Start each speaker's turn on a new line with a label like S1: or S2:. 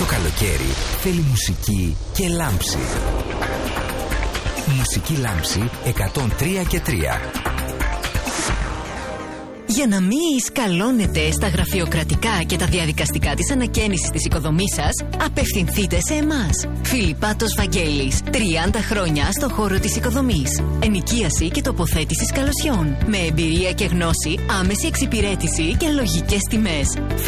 S1: Το καλοκαίρι θέλει μουσική και λάμψη. Μουσική λάμψη 103 και 3.
S2: Για να μην σκαλώνετε στα γραφειοκρατικά και τα διαδικαστικά της ανακαίνησης της οικοδομής σας, απευθυνθείτε σε εμάς. Φιλιππάτος Βαγγέλης, 30 χρόνια στο χώρο της οικοδομής. Ενοικίαση και τοποθέτηση σκαλωσιών. Με εμπειρία και γνώση, άμεση εξυπηρέτηση και λογικές τιμές.